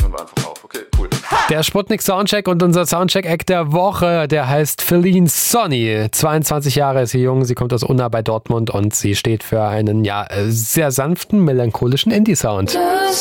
zeichnen wir einfach auf. Okay, cool. Der Sputnik Soundcheck und unser Soundcheck-Act der Woche, der heißt Feline Sonny. 22 Jahre ist sie jung, sie kommt aus Unna bei Dortmund und sie steht für einen sehr sanften, melancholischen Indie-Sound.